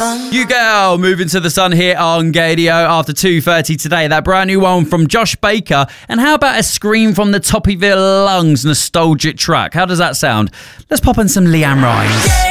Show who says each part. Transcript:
Speaker 1: sun.
Speaker 2: You Girl, moving to the sun here on Gadio after 2:30 today. That brand new one from Josh Baker. And how about a scream from the top of your lungs nostalgic track? How does that sound? Let's pop in some Leanne Rimes.